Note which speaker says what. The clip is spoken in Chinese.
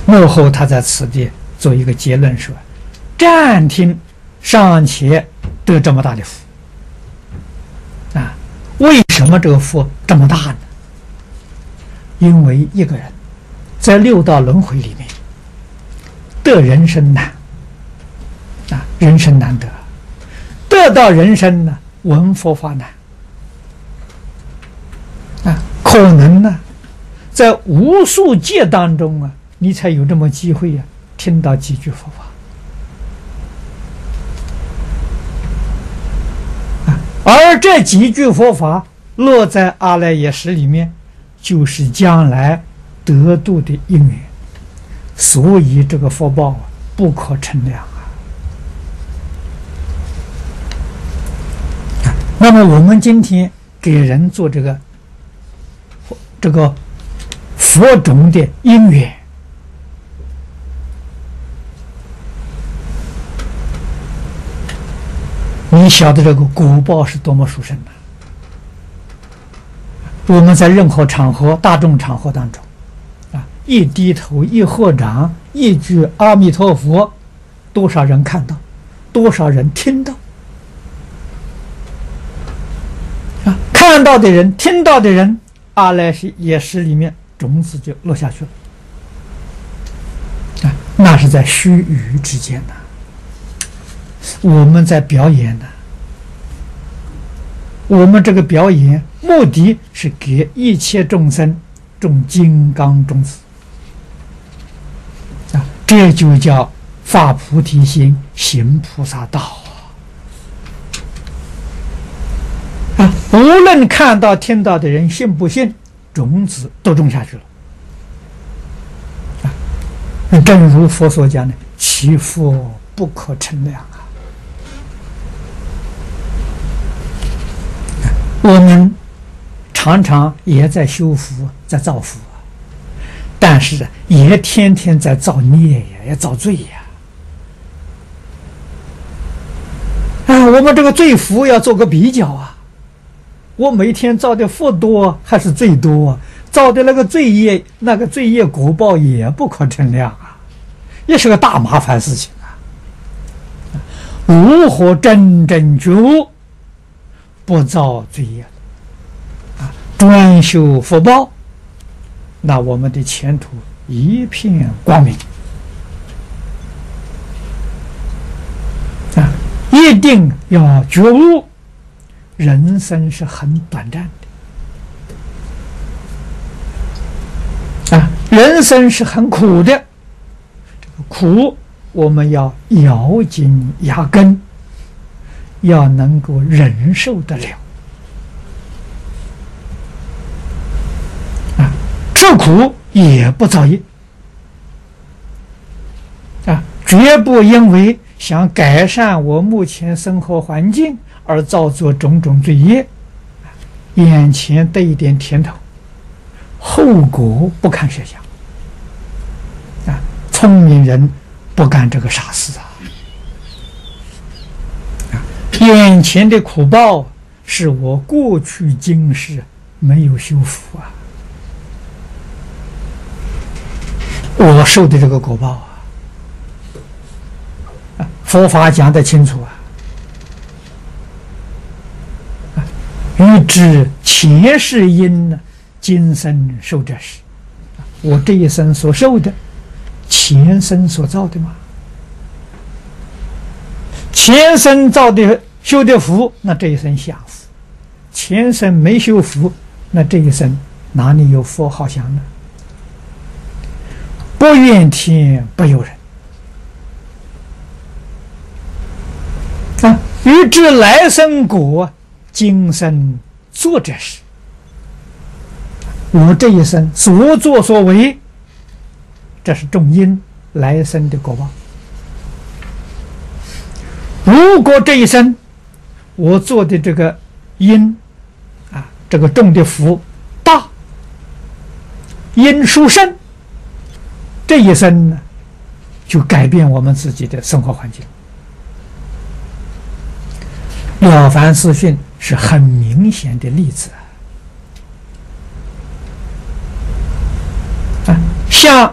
Speaker 1: 幕后他在此地做一个结论说：暂听尚且得这么大的福啊！为什么这个福这么大呢？因为一个人在六道轮回里面得人生难啊，人生难得到人生呢，闻佛法难啊，可能呢，在无数劫当中啊，你才有这么机会啊，听到几句佛法啊，而这几句佛法落在阿赖耶识里面，就是将来得度的因缘，所以这个福报不可称量啊。那么我们今天给人做这个佛种的因缘，你晓得这个果报是多么殊胜的。我们在任何场合、大众场合当中啊，一低头、一合掌、一句阿弥陀佛，多少人看到，多少人听到啊？看到的人、听到的人，阿赖耶识里面种子就落下去了啊！那是在须臾之间呐。我们在表演呢，我们这个表演目的是给一切众生种金刚种子啊，这就叫发菩提心，行菩萨道啊！无论看到听到的人信不信，种子都种下去了啊！正如佛所讲的，其福不可称量啊！我们常常也在修福，在造福啊，但是也天天在造孽呀，也造罪呀。啊，我们这个罪福要做个比较啊，我每天造的福多还是罪多？造的那个罪业果报也不可称量啊，也是个大麻烦事情啊。如何真正觉悟，不造罪业啊，专修福报，那我们的前途一片光明啊！一定要觉悟，人生是很短暂的啊，人生是很苦的，这个苦我们要咬紧牙根，要能够忍受得了啊，吃苦也不造业啊，绝不因为想改善我目前生活环境而造作种种罪业，眼前得一点甜头，后果不堪设想啊！聪明人不干这个傻事啊！眼前的苦报是我过去今世没有修复啊，我受的这个果报啊，佛法讲得清楚啊，欲知前世因呢，今生受者是，我这一生所受的，前生所造的嘛，前生造的修的福，那这一生享福；前生没修福，那这一生哪里有福好享呢？不怨天不尤人啊！欲知来生果，今生做者是。我这一生所作所为，这是种因，来生的果报。如果这一生我做的这个因啊，这个种的福大，因殊胜，这一生呢，就改变我们自己的生活环境。了凡四训是很明显的例子啊，像